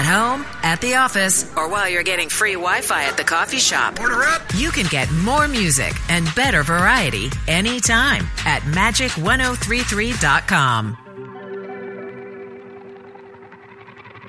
At home, at the office, or while you're getting free Wi-Fi at the coffee shop. Order up! You can get more music and better variety anytime at Magic1033.com.